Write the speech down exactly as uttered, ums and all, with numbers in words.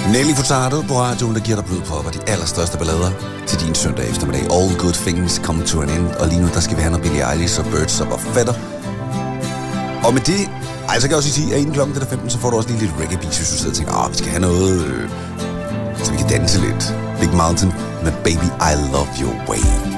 Nelly Furtado på radioen, der giver dig blod på op af de allerstørste ballader til din søndag eftermiddag. All good things come to an end. Og lige nu, der skal vi have noget Billie Eilish og Birds of a Feather. Og med det, ej, så kan jeg også sige, at inden klokken er femten, så får du også lige lidt reggae beats, hvis du sidder og tænker, åh, vi skal have noget, øh, så vi kan danse lidt. Big Mountain med Baby I Love Your Way.